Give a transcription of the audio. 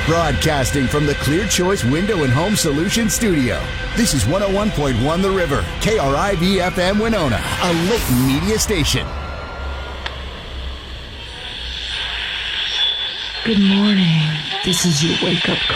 Broadcasting from the Clear Choice Window and Home Solutions studio. This is 101.1 The River, KRIV-FM Winona, a Layton media station. Good morning. This is your wake-up call.